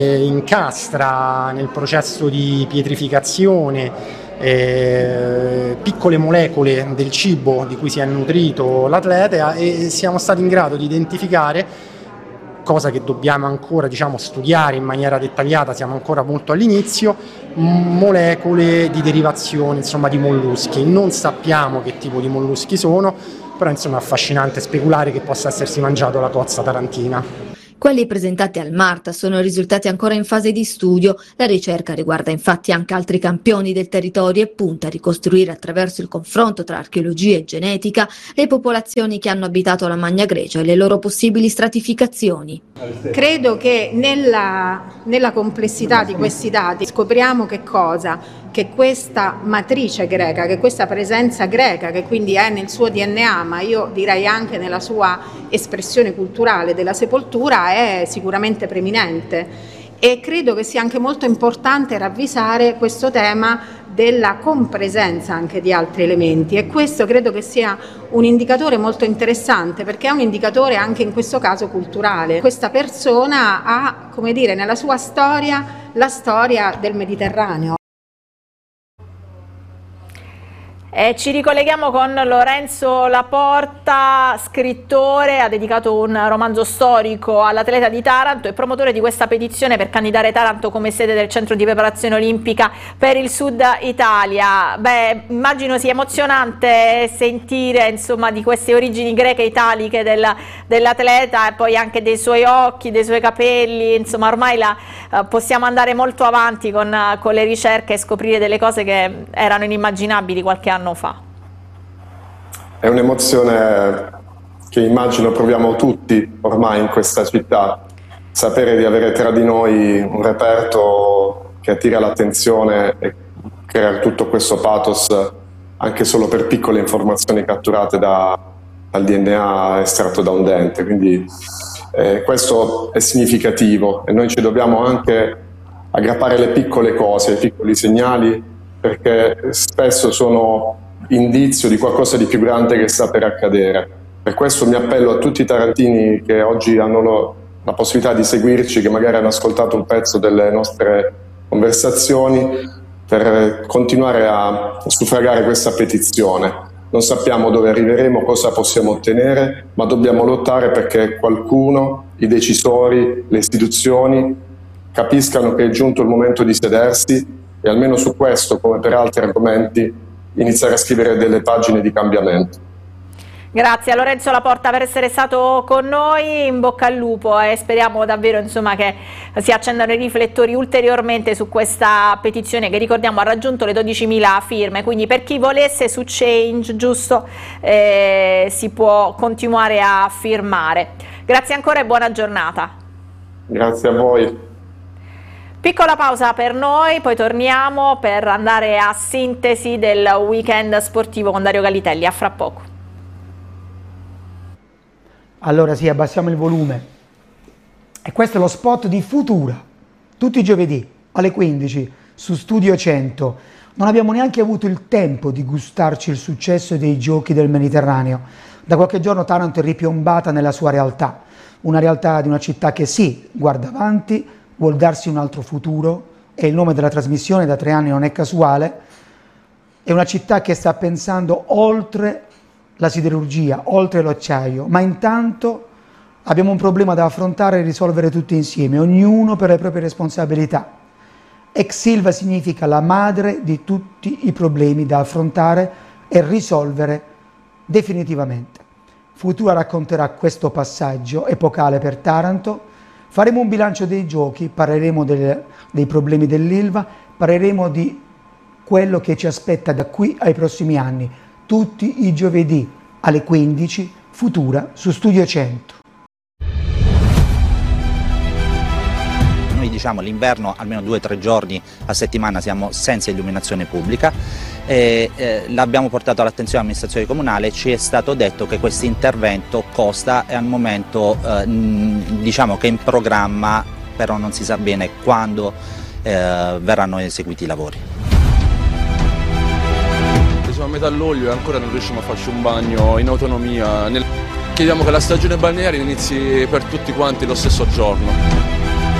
incastra nel processo di pietrificazione piccole molecole del cibo di cui si è nutrito l'atleta, e siamo stati in grado di identificare, cosa che dobbiamo ancora studiare in maniera dettagliata, siamo ancora molto all'inizio, molecole di derivazione di molluschi. Non sappiamo che tipo di molluschi sono, però è affascinante speculare che possa essersi mangiato la cozza tarantina. Quelli presentati al Marta sono risultati ancora in fase di studio. La ricerca riguarda infatti anche altri campioni del territorio e punta a ricostruire attraverso il confronto tra archeologia e genetica le popolazioni che hanno abitato la Magna Grecia e le loro possibili stratificazioni. Credo che nella complessità di questi dati scopriamo che cosa? Che questa matrice greca, che questa presenza greca, che quindi è nel suo DNA, ma io direi anche nella sua espressione culturale della sepoltura, è sicuramente preminente. E credo che sia anche molto importante ravvisare questo tema della compresenza anche di altri elementi, e questo credo che sia un indicatore molto interessante, perché è un indicatore anche in questo caso culturale. Questa persona ha, nella sua storia, la storia del Mediterraneo. Ci ricolleghiamo con Lorenzo Laporta, scrittore, ha dedicato un romanzo storico all'atleta di Taranto e promotore di questa petizione per candidare Taranto come sede del centro di preparazione olimpica per il Sud Italia. Immagino sia emozionante sentire di queste origini greche italiche dell'atleta e poi anche dei suoi occhi, dei suoi capelli, ormai possiamo andare molto avanti con le ricerche e scoprire delle cose che erano inimmaginabili qualche anno fa. È un'emozione che immagino proviamo tutti ormai in questa città, sapere di avere tra di noi un reperto che attira l'attenzione e crea tutto questo pathos anche solo per piccole informazioni catturate dal DNA estratto da un dente, quindi questo è significativo e noi ci dobbiamo anche aggrappare le piccole cose, i piccoli segnali, perché spesso sono indizio di qualcosa di più grande che sta per accadere. Per questo mi appello a tutti i tarantini che oggi hanno la possibilità di seguirci, che magari hanno ascoltato un pezzo delle nostre conversazioni, per continuare a suffragare questa petizione. Non sappiamo dove arriveremo, cosa possiamo ottenere, ma dobbiamo lottare perché qualcuno, i decisori, le istituzioni, capiscano che è giunto il momento di sedersi e almeno su questo, come per altri argomenti, iniziare a scrivere delle pagine di cambiamento. Grazie a Lorenzo Laporta per essere stato con noi, in bocca al lupo e speriamo davvero che si accendano i riflettori ulteriormente su questa petizione che, ricordiamo, ha raggiunto le 12.000 firme, quindi per chi volesse su Change si può continuare a firmare. Grazie ancora e buona giornata. Grazie a voi. Piccola pausa per noi, poi torniamo per andare a sintesi del weekend sportivo con Dario Gallitelli. A fra poco. Allora sì, abbassiamo il volume. E questo è lo spot di Futura, tutti i giovedì alle 15 su Studio 100. Non abbiamo neanche avuto il tempo di gustarci il successo dei giochi del Mediterraneo. Da qualche giorno Taranto è ripiombata nella sua realtà, una realtà di una città che sì, guarda avanti, vuol darsi un altro futuro, e il nome della trasmissione da 3 anni non è casuale. È una città che sta pensando oltre la siderurgia, oltre l'acciaio, ma intanto abbiamo un problema da affrontare e risolvere tutti insieme, ognuno per le proprie responsabilità. Ex Silva significa la madre di tutti i problemi da affrontare e risolvere definitivamente. Futura racconterà questo passaggio epocale per Taranto. Faremo un bilancio dei giochi, parleremo dei problemi dell'Ilva, parleremo di quello che ci aspetta da qui ai prossimi anni, tutti i giovedì alle 15, Futura su Studio 100. Noi diciamo l'inverno almeno 2 o 3 giorni a settimana siamo senza illuminazione pubblica. L'abbiamo portato all'attenzione dell'amministrazione comunale, ci è stato detto che questo intervento costa e al momento diciamo che è in programma, però non si sa bene quando verranno eseguiti i lavori. Siamo a metà luglio e ancora non riusciamo a farci un bagno in autonomia. Chiediamo che la stagione balneare inizi per tutti quanti lo stesso giorno.